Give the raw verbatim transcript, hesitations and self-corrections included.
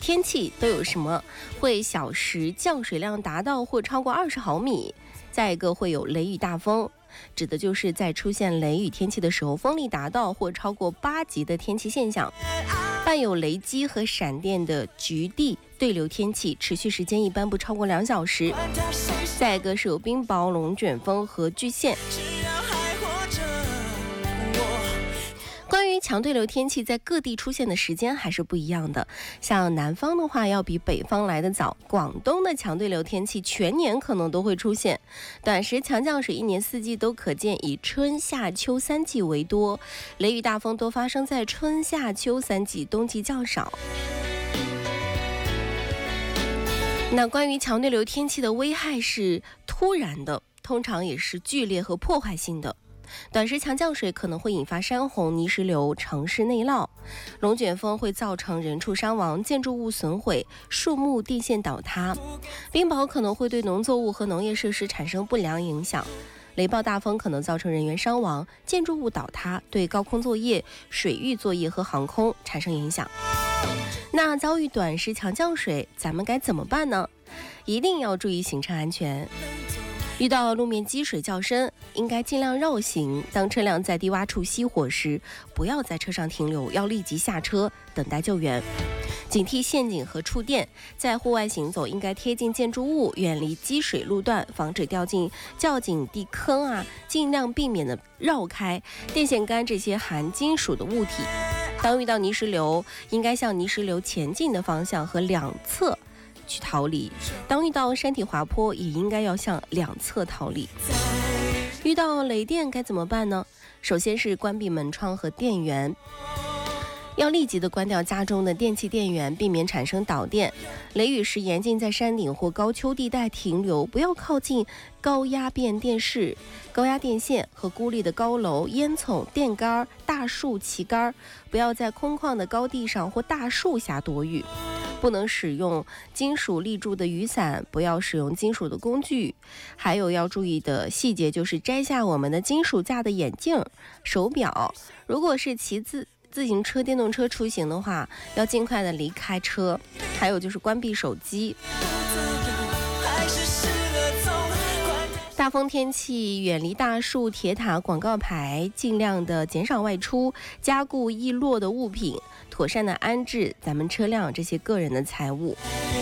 天气都有什么？会小时降水量达到或超过二十毫米。再一个会有雷雨大风，指的就是在出现雷雨天气的时候，风力达到或超过八级的天气现象。伴有雷击和闪电的局地对流天气，持续时间一般不超过两小时。再一个是有冰雹、龙卷风和巨线。关于强对流天气在各地出现的时间还是不一样的，像南方的话要比北方来得早，广东的强对流天气全年可能都会出现，短时强降水一年四季都可见，以春夏秋三季为多，雷雨大风多发生在春夏秋三季，冬季较少。那关于强对流天气的危害是突然的，通常也是剧烈和破坏性的。短时强降水可能会引发山洪、泥石流、城市内涝，龙卷风会造成人畜伤亡、建筑物损毁、树木、电线倒塌，冰雹可能会对农作物和农业设施产生不良影响，雷暴大风可能造成人员伤亡、建筑物倒塌，对高空作业、水域作业和航空产生影响。那遭遇短时强降水，咱们该怎么办呢？一定要注意行车安全。遇到路面积水较深，应该尽量绕行。当车辆在低洼处熄火时，不要在车上停留，要立即下车等待救援。警惕陷阱和触电，在户外行走应该贴近建筑物，远离积水路段，防止掉进较紧地坑啊，尽量避免的绕开电线杆这些含金属的物体。当遇到泥石流，应该向泥石流前进的方向和两侧去逃离，当遇到山体滑坡也应该要向两侧逃离。遇到雷电该怎么办呢？首先是关闭门窗和电源，要立即的关掉家中的电器电源，避免产生导电。雷雨时严禁在山顶或高丘地带停留，不要靠近高压变电室、高压电线和孤立的高楼、烟囱、电杆、大树、旗杆，不要在空旷的高地上或大树下躲雨。不能使用金属立柱的雨伞，不要使用金属的工具。还有要注意的细节就是摘下我们的金属架的眼镜、手表。如果是骑自自行车、电动车出行的话，要尽快的离开车。还有就是关闭手机。大风天气，远离大树、铁塔、广告牌，尽量的减少外出，加固易落的物品，妥善的安置咱们车辆这些个人的财物。